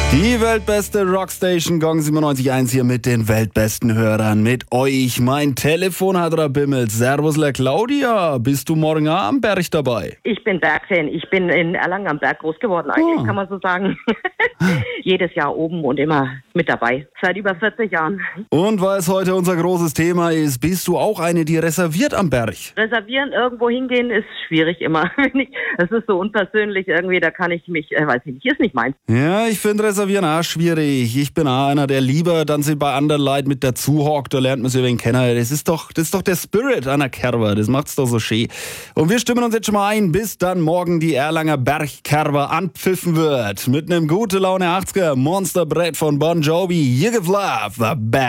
Die weltbeste Rockstation Gong 97.1 hier mit den weltbesten Hörern, mit euch. Mein Telefon hat bimmelt. Servus, la Claudia. Bist du morgen am Berg dabei? Ich bin Bergfan. Ich bin in Erlangen am Berg groß geworden eigentlich, kann man so sagen. Jedes Jahr oben und immer mit dabei. Seit über 40 Jahren. Und weil es heute unser großes Thema ist, bist du auch eine, die reserviert am Berg? Reservieren, irgendwo hingehen, ist schwierig immer. Es ist so unpersönlich irgendwie, da kann ich mich, weiß ich nicht, ist nicht meins. Ja, ich finde Reservieren auch schwierig. Ich bin auch einer, der lieber dann sich bei anderen Leuten mit dazu hockt, da lernt man sich ein wenig kennen. Das ist doch der Spirit einer Kerber, das macht's doch so schön. Und wir stimmen uns jetzt schon mal ein, bis dann morgen die Erlanger Bergkerber anpfiffen wird. Mit einem gute Laune 80er Monsterbrett von Bon Jovi. You give love, the best.